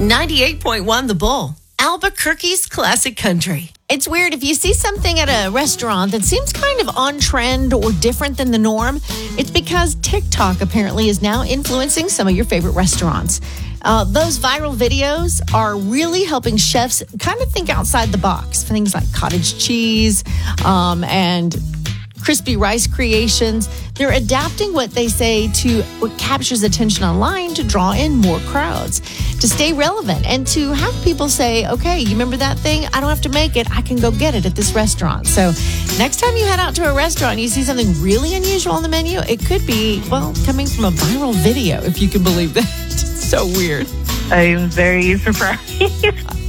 98.1 The Bull, Albuquerque's classic country. It's weird if you see something at a restaurant that seems kind of on trend or different than the norm. It's because TikTok apparently is now influencing some of your favorite restaurants. Those viral videos are really helping chefs kind of think outside the box. Things like cottage cheese and crispy rice creations. They're adapting what they say to what captures attention online to draw in more crowds, to stay relevant, and to have people say, okay, you remember that thing? I don't have to make it. I can go get it at this restaurant. So next time you head out to a restaurant and you see something really unusual on the menu, it could be, coming from a viral video, if you can believe that. It's so weird. I'm very surprised.